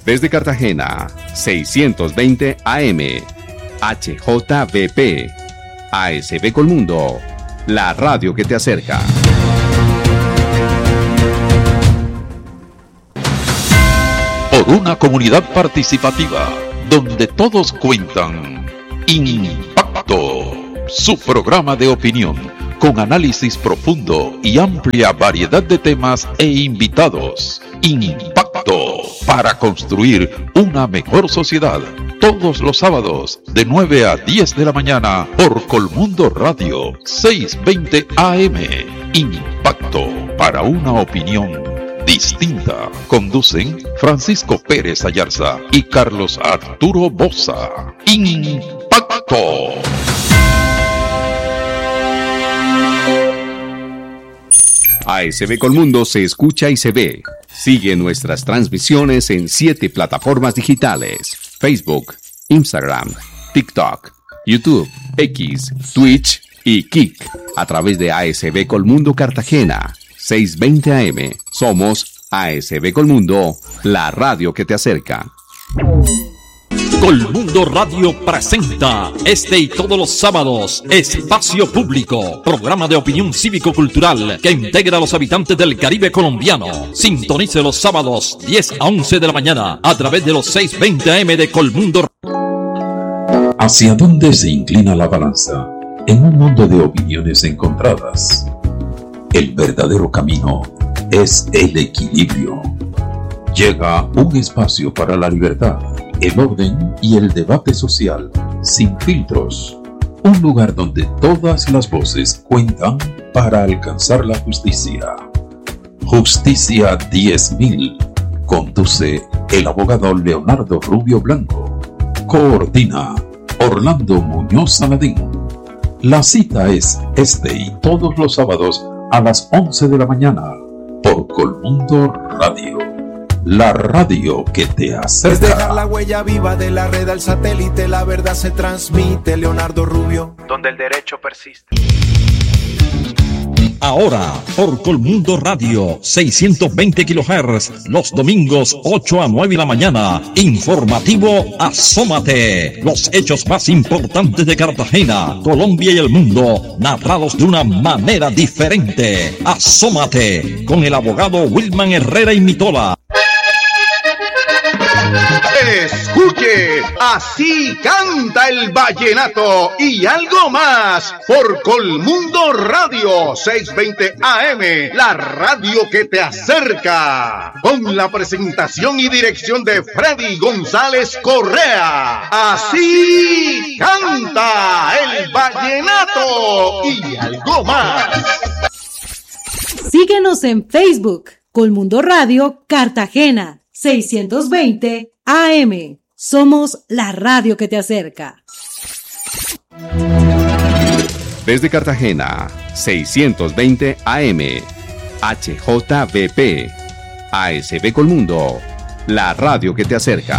Desde Cartagena, 620 AM, HJVP, ASB Colmundo, la radio que te acerca. Por una comunidad participativa, donde todos cuentan. Impacto, su programa de opinión, con análisis profundo y amplia variedad de temas e invitados. Impacto, para construir una mejor sociedad. Todos los sábados, de 9 a 10 de la mañana, por Colmundo Radio, 620 AM. Impacto, para una opinión distinta. Conducen Francisco Pérez Ayarza y Carlos Arturo Boza. Impacto. ASB Colmundo se escucha y se ve. Sigue nuestras transmisiones en 7 plataformas digitales: Facebook, Instagram, TikTok, YouTube, X, Twitch y Kik. A través de ASB Colmundo Cartagena, 620 AM. Somos ASB Colmundo, la radio que te acerca. Colmundo Radio presenta este y todos los sábados Espacio Público, programa de opinión cívico-cultural que integra a los habitantes del Caribe colombiano. Sintonice los sábados 10 a 11 de la mañana a través de los 620 AM de Colmundo. ¿Hacia dónde se inclina la balanza en un mundo de opiniones encontradas? El verdadero camino es el equilibrio. Llega un espacio para la libertad, el orden y el debate social, sin filtros. Un lugar donde todas las voces cuentan para alcanzar la justicia. Justicia 10.000. Conduce el abogado Leonardo Rubio Blanco. Coordina Orlando Muñoz Saladín. La cita es este y todos los sábados a las 11 de la mañana por Colmundo Radio. La radio que te acerca. Es dejar la huella viva de la red al satélite. La verdad se transmite. Leonardo Rubio, donde el derecho persiste. Ahora, por Colmundo Radio, 620 kHz, los domingos 8 a 9 de la mañana. Informativo Asómate. Los hechos más importantes de Cartagena, Colombia y el mundo, narrados de una manera diferente. Asómate, con el abogado Wilman Herrera y Mitola. Escuche, así canta el vallenato y algo más por Colmundo Radio 620 AM, la radio que te acerca, con la presentación y dirección de Freddy González Correa. Así canta el vallenato y algo más. Síguenos en Facebook, Colmundo Radio Cartagena 620 AM. Somos la radio que te acerca. Desde Cartagena, 620 AM, HJVP, ASB Colmundo, la radio que te acerca.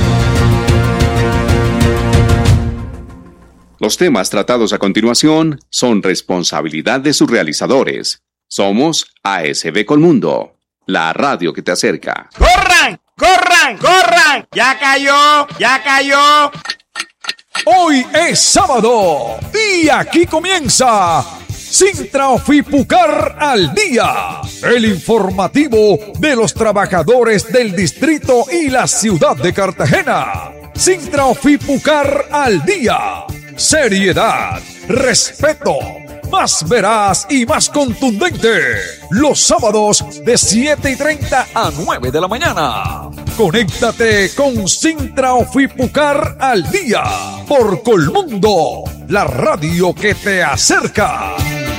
Los temas tratados a continuación son responsabilidad de sus realizadores. Somos ASB Colmundo, la radio que te acerca. ¡Corran! ¡Corran! ¡Corran! ¡Ya cayó! ¡Ya cayó! Hoy es sábado y aquí comienza Sintra Ofipucar al Día, el informativo de los trabajadores del distrito y la ciudad de Cartagena. Sintra Ofipucar al Día, seriedad, respeto, más veraz y más contundente. Los sábados de 7:30 a 9 de la mañana. Conéctate con Sintra Ofipucar al Día por Colmundo, la radio que te acerca.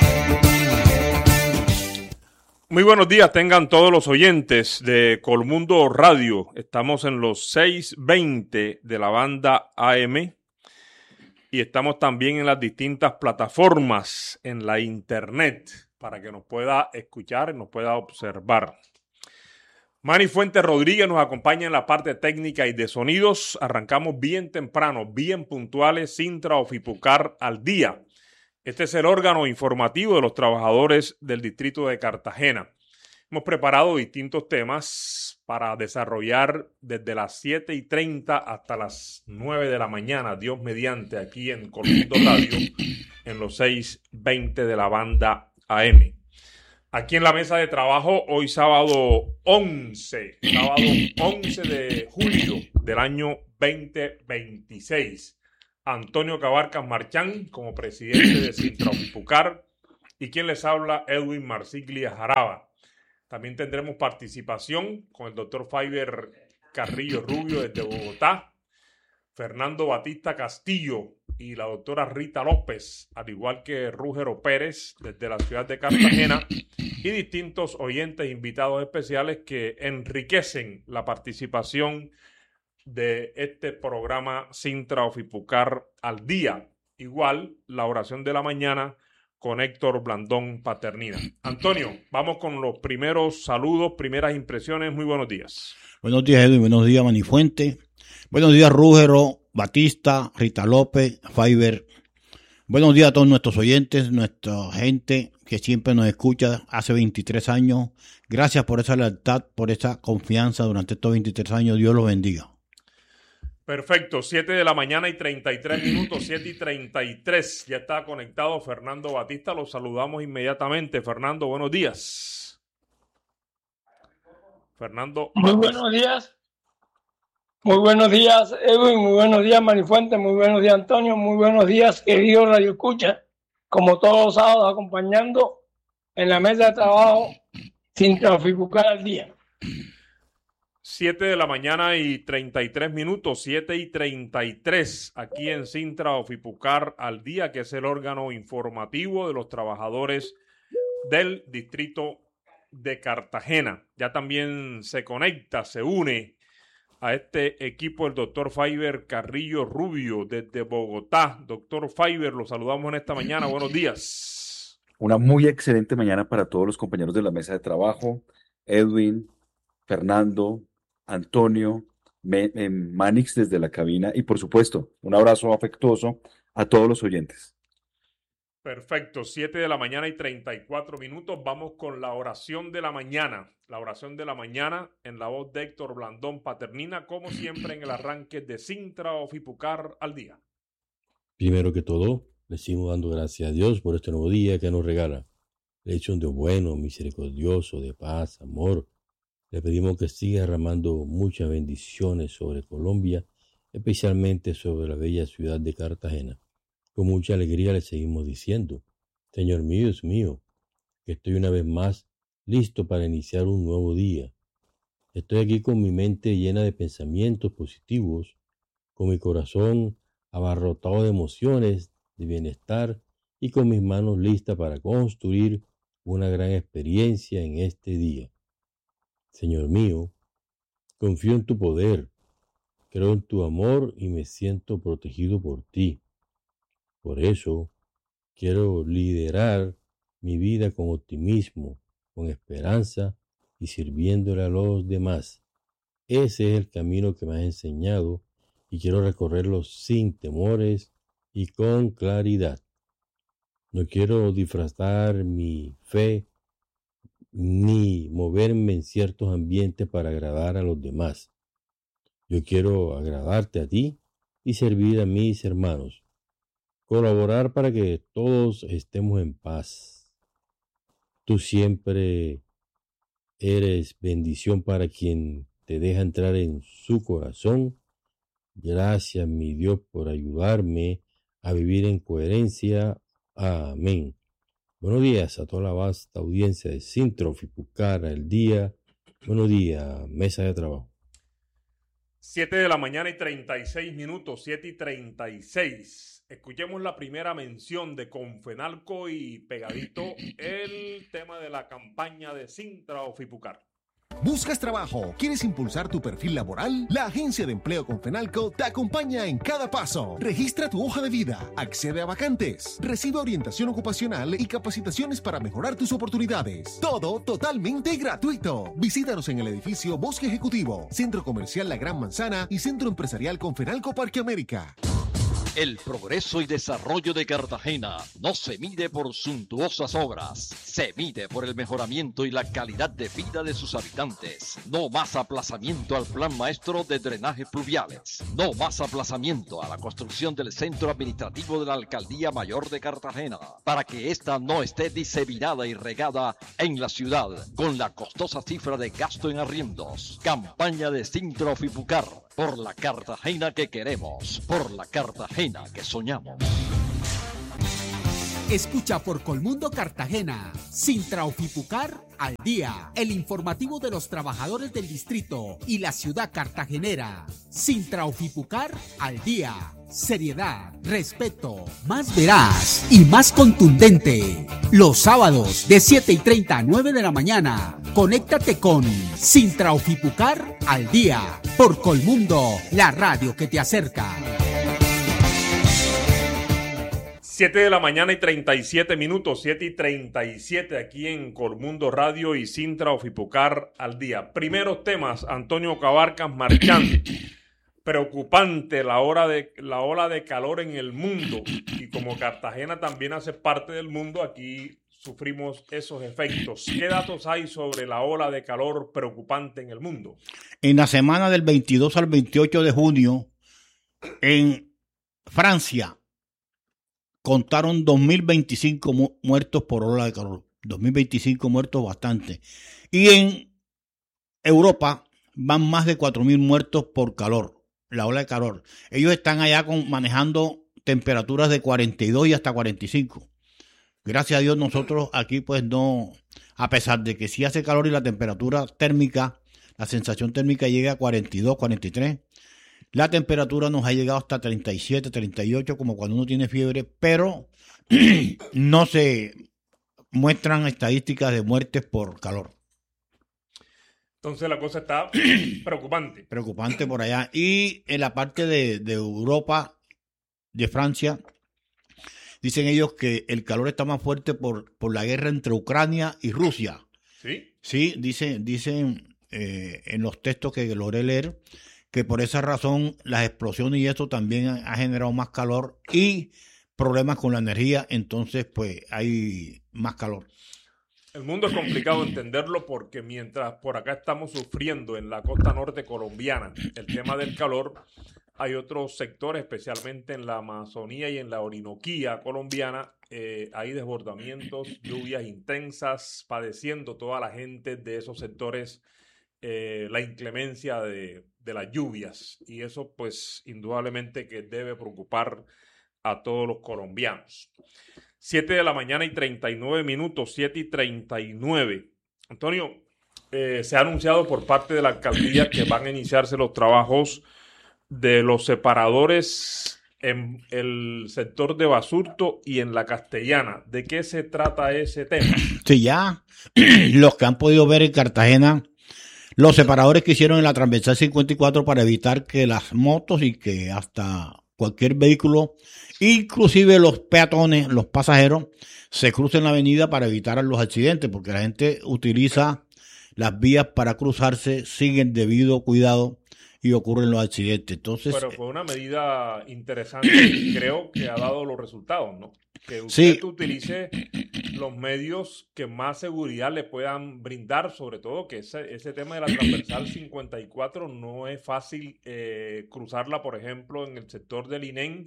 Muy buenos días tengan todos los oyentes de Colmundo Radio. Estamos en los 620 de la banda AM. Y estamos también en las distintas plataformas en la internet para que nos pueda escuchar y nos pueda observar. Manny Fuentes Rodríguez nos acompaña en la parte técnica y de sonidos. Arrancamos bien temprano, bien puntuales, Sintra Ofipucar al Día. Este es el órgano informativo de los trabajadores del distrito de Cartagena. Hemos preparado distintos temas para desarrollar desde las 7:30 hasta las 9 de la mañana, Dios mediante, aquí en Colmundo Radio, en los 620 de la banda AM. Aquí en la mesa de trabajo, hoy sábado 11 de julio del año 2026. Antonio Cabarcas Marchán como presidente de Sintraofipucar y quien les habla, Edwin Marsiglia Jaraba. También tendremos participación con el doctor Fiber Carrillo Rubio desde Bogotá, Fernando Batista Castillo y la doctora Rita López, al igual que Rúgero Pérez desde la ciudad de Cartagena, y distintos oyentes invitados especiales que enriquecen la participación de este programa Sintraofipucar al día. Igual la oración de la mañana con Héctor Blandón Paternina. Antonio, vamos con los primeros saludos, primeras impresiones. Muy buenos días. Buenos días, Edwin. Buenos días, Manifuente. Buenos días, Rúgero, Batista, Rita López, Fiber. Buenos días a todos nuestros oyentes, nuestra gente que siempre nos escucha hace 23 años. Gracias por esa lealtad, por esa confianza durante estos 23 años. Dios los bendiga. Perfecto, 7 de la mañana y 33 minutos, 7:33. Ya está conectado Fernando Batista, lo saludamos inmediatamente. Fernando, buenos días. Fernando. Muy buenos días. Muy buenos días, Edwin. Muy buenos días, Manifuente. Muy buenos días, Antonio. Muy buenos días, querido Radio Escucha. Como todos los sábados, acompañando en la mesa de trabajo Sintraofipucar al día. 7 de la mañana y 33 minutos, 7:33, aquí en Sintraofipucar al día, que es el órgano informativo de los trabajadores del distrito de Cartagena. Ya también se conecta, se une a este equipo el doctor Fiber Carrillo Rubio desde Bogotá. Doctor Fiber, lo saludamos en esta mañana. Buenos días. Una muy excelente mañana para todos los compañeros de la mesa de trabajo. Edwin, Fernando, Antonio, Manix desde la cabina y por supuesto un abrazo afectuoso a todos los oyentes. Perfecto, 7 de la mañana y 34 minutos. Vamos con la oración de la mañana. La oración de la mañana en la voz de Héctor Blandón Paternina, como siempre en el arranque de Sintraofipucar al día. Primero que todo, le sigo dando gracias a Dios por este nuevo día que nos regala. Le hecho un Dios bueno, misericordioso, de paz, amor. Le pedimos que siga derramando muchas bendiciones sobre Colombia, especialmente sobre la bella ciudad de Cartagena. Con mucha alegría le seguimos diciendo, Señor mío, Dios mío, que estoy una vez más listo para iniciar un nuevo día. Estoy aquí con mi mente llena de pensamientos positivos, con mi corazón abarrotado de emociones, de bienestar y con mis manos listas para construir una gran experiencia en este día. Señor mío, confío en tu poder, creo en tu amor y me siento protegido por ti. Por eso, quiero liderar mi vida con optimismo, con esperanza y sirviéndole a los demás. Ese es el camino que me has enseñado y quiero recorrerlo sin temores y con claridad. No quiero disfrazar mi fe ni moverme en ciertos ambientes para agradar a los demás. Yo quiero agradarte a ti y servir a mis hermanos. Colaborar para que todos estemos en paz. Tú siempre eres bendición para quien te deja entrar en su corazón. Gracias, mi Dios, por ayudarme a vivir en coherencia. Amén. Buenos días a toda la vasta audiencia de Sintraofipucar al día. Buenos días, mesa de trabajo. 7 de la mañana y 36 minutos, 7:36. Escuchemos la primera mención de Confenalco y pegadito el tema de la campaña de Sintraofipucar. ¿Buscas trabajo? ¿Quieres impulsar tu perfil laboral? La Agencia de Empleo Confenalco te acompaña en cada paso. Registra tu hoja de vida, accede a vacantes, recibe orientación ocupacional y capacitaciones para mejorar tus oportunidades. Todo totalmente gratuito. Visítanos en el edificio Bosque Ejecutivo, Centro Comercial La Gran Manzana y Centro Empresarial Confenalco Parque América. El progreso y desarrollo de Cartagena no se mide por suntuosas obras, se mide por el mejoramiento y la calidad de vida de sus habitantes. No más aplazamiento al plan maestro de drenajes pluviales. No más aplazamiento a la construcción del centro administrativo de la Alcaldía Mayor de Cartagena, para que ésta no esté diseminada y regada en la ciudad con la costosa cifra de gasto en arriendos. Campaña de Sintra Fipucar, por la Cartagena que queremos, por la Cartagena que soñamos. Escucha por Colmundo Cartagena, Sintra Ofipucar al día, el informativo de los trabajadores del distrito y la ciudad cartagenera. Sintra Ofipucar al día, seriedad, respeto, más veraz y más contundente. Los sábados de 7:30 a 9 de la mañana, conéctate con Sintra Ofipucar al día, por Colmundo, la radio que te acerca. 7 de la mañana y 37 minutos, 7:37 aquí en Colmundo Radio y Sintra Ofipucar al día. Primeros temas, Antonio Cabarcas Marchand. Preocupante la ola de calor en el mundo, y como Cartagena también hace parte del mundo, aquí sufrimos esos efectos. ¿Qué datos hay sobre la ola de calor preocupante en el mundo? En la semana del 22 al 28 de junio, en Francia, contaron 2.025 muertos por ola de calor. 2.025 muertos, bastante. Y en Europa van más de 4.000 muertos por calor, la ola de calor. Ellos están allá manejando temperaturas de 42 y hasta 45. Gracias a Dios nosotros aquí pues no, a pesar de que sí hace calor y la temperatura térmica, la sensación térmica llega a 42, 43. La temperatura nos ha llegado hasta 37, 38, como cuando uno tiene fiebre, pero no se muestran estadísticas de muertes por calor. Entonces la cosa está preocupante. Preocupante por allá. Y en la parte de Europa, de Francia, dicen ellos que el calor está más fuerte por la guerra entre Ucrania y Rusia. ¿Sí? Sí, dicen en los textos que logré leer, que por esa razón las explosiones y eso también ha generado más calor y problemas con la energía, entonces pues hay más calor. El mundo es complicado entenderlo porque mientras por acá estamos sufriendo en la costa norte colombiana el tema del calor, hay otros sectores, especialmente en la Amazonía y en la Orinoquía colombiana, hay desbordamientos, lluvias intensas, padeciendo toda la gente de esos sectores la inclemencia de las lluvias, y eso pues indudablemente que debe preocupar a todos los colombianos. 7 de la mañana y 39 minutos, 7:39. Antonio, se ha anunciado por parte de la alcaldía que van a iniciarse los trabajos de los separadores en el sector de Basurto y en la Castellana. ¿De qué se trata ese tema? Sí, ya los que han podido ver en Cartagena, los separadores que hicieron en la transversal 54 para evitar que las motos y que hasta cualquier vehículo, inclusive los peatones, los pasajeros, se crucen la avenida para evitar los accidentes, porque la gente utiliza las vías para cruzarse sin el debido cuidado y ocurren los accidentes. Entonces, pero fue una medida interesante y creo que ha dado los resultados, ¿no? Que usted utilice los medios que más seguridad le puedan brindar, sobre todo que ese tema de la transversal 54 no es fácil cruzarla, por ejemplo, en el sector del INEN,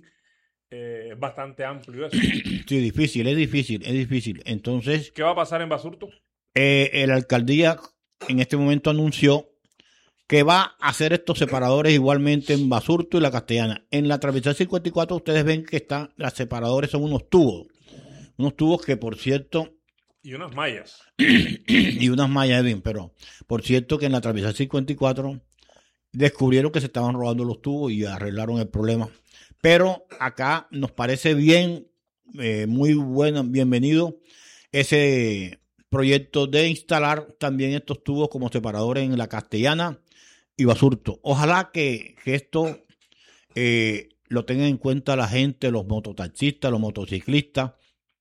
es bastante amplio eso. Sí, es difícil. Entonces, ¿qué va a pasar en Basurto? La alcaldía en este momento anunció que va a hacer estos separadores igualmente en Basurto y la Castellana. En la transversal 54 ustedes ven que los separadores son unos tubos que, por cierto... Y unas mallas. Y unas mallas, Edwin, pero por cierto que en la transversal 54 descubrieron que se estaban robando los tubos y arreglaron el problema. Pero acá nos parece bien, muy bueno, bienvenido ese proyecto de instalar también estos tubos como separadores en la Castellana y Basurto. Ojalá que esto lo tengan en cuenta la gente, los mototaxistas, los motociclistas,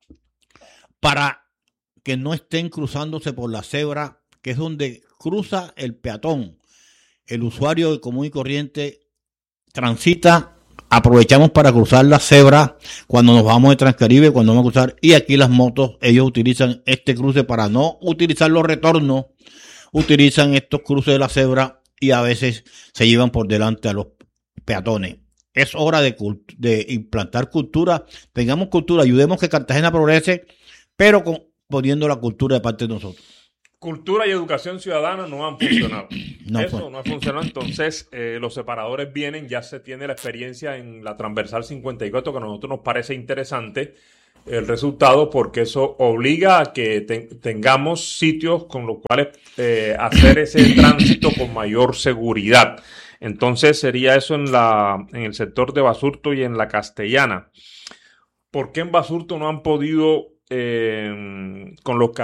para que no estén cruzándose por la cebra, que es donde cruza el peatón. El usuario común y corriente transita aprovechamos para cruzar la cebra cuando nos vamos de Transcaribe, cuando vamos a cruzar, y aquí las motos, ellos utilizan este cruce para no utilizar los retornos, utilizan estos cruces de la cebra y a veces se llevan por delante a los peatones. Es hora de implantar cultura, tengamos cultura, ayudemos que Cartagena progrese, pero poniendo la cultura de parte de nosotros. Cultura y educación ciudadana no han funcionado. No ha funcionado. Entonces, los separadores vienen, ya se tiene la experiencia en la transversal 54, que a nosotros nos parece interesante el resultado, porque eso obliga a que tengamos sitios con los cuales hacer ese tránsito con mayor seguridad. Entonces, sería eso en el sector de Basurto y en la Castellana. ¿Por qué en Basurto no han podido con los